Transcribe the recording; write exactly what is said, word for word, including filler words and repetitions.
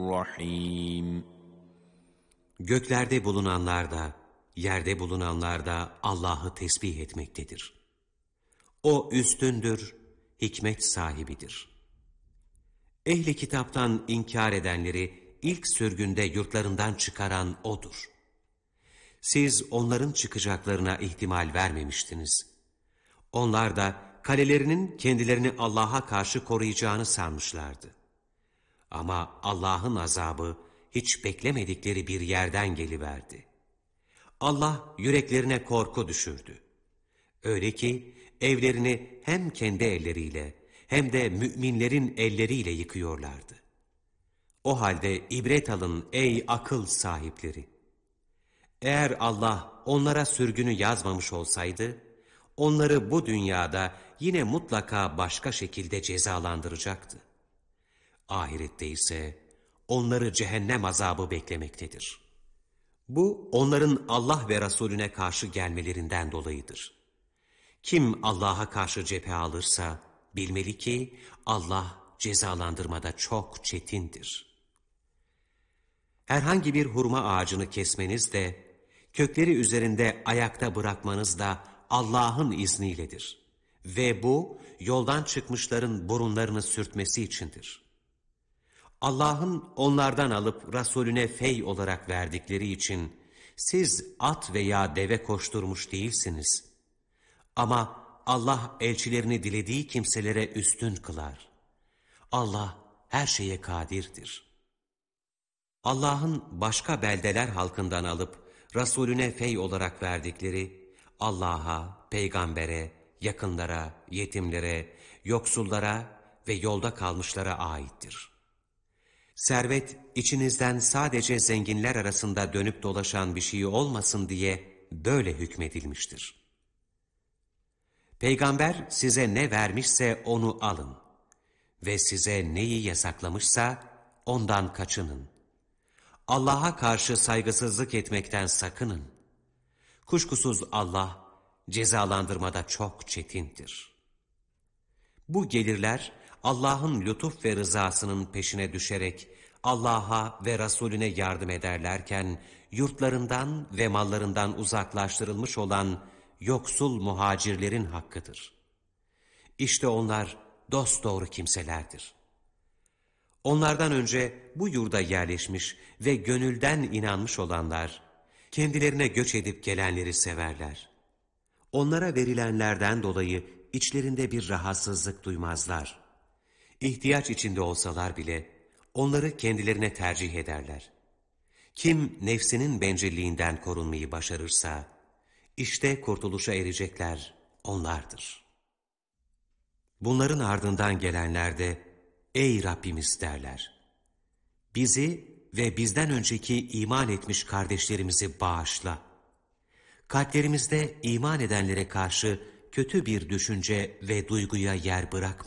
الرحيم. Göklerde bulunanlar da, yerde bulunanlar da Allah'ı tesbih etmektedir. O üstündür, hikmet sahibidir. Ehli kitaptan inkar edenleri ilk sürgünde yurtlarından çıkaran O'dur. Siz onların çıkacaklarına ihtimal vermemiştiniz. Onlar da kalelerinin kendilerini Allah'a karşı koruyacağını sanmışlardı. Ama Allah'ın azabı hiç beklemedikleri bir yerden geliverdi. Allah yüreklerine korku düşürdü. Öyle ki evlerini hem kendi elleriyle hem de müminlerin elleriyle yıkıyorlardı. O halde ibret alın ey akıl sahipleri. Eğer Allah onlara sürgünü yazmamış olsaydı, onları bu dünyada yine mutlaka başka şekilde cezalandıracaktı. Ahirette ise onları cehennem azabı beklemektedir. Bu onların Allah ve Resulüne karşı gelmelerinden dolayıdır. Kim Allah'a karşı cephe alırsa bilmeli ki Allah cezalandırmada çok çetindir. Herhangi bir hurma ağacını kesmeniz de, kökleri üzerinde ayakta bırakmanız da Allah'ın izniyledir. Ve bu yoldan çıkmışların burunlarını sürtmesi içindir. Allah'ın onlardan alıp Resulüne fey olarak verdikleri için siz at veya deve koşturmuş değilsiniz. Ama Allah elçilerini dilediği kimselere üstün kılar. Allah her şeye kadirdir. Allah'ın başka beldeler halkından alıp Resulüne fey olarak verdikleri Allah'a, peygambere, yakınlara, yetimlere, yoksullara ve yolda kalmışlara aittir. Servet içinizden sadece zenginler arasında dönüp dolaşan bir şey olmasın diye böyle hükmedilmiştir. Peygamber size ne vermişse onu alın ve size neyi yasaklamışsa ondan kaçının. Allah'a karşı saygısızlık etmekten sakının. Kuşkusuz Allah cezalandırmada çok çetindir. Bu gelirler Allah'ın lütuf ve rızasının peşine düşerek Allah'a ve Resulüne yardım ederlerken yurtlarından ve mallarından uzaklaştırılmış olan yoksul muhacirlerin hakkıdır. İşte onlar dosdoğru kimselerdir. Onlardan önce bu yurda yerleşmiş ve gönülden inanmış olanlar, kendilerine göç edip gelenleri severler. Onlara verilenlerden dolayı içlerinde bir rahatsızlık duymazlar. İhtiyaç içinde olsalar bile onları kendilerine tercih ederler. Kim nefsinin bencilliğinden korunmayı başarırsa, işte kurtuluşa erecekler onlardır. Bunların ardından gelenler de, ey Rabbimiz derler. Bizi ve bizden önceki iman etmiş kardeşlerimizi bağışla. Kalplerimizde iman edenlere karşı kötü bir düşünce ve duyguya yer bırakma.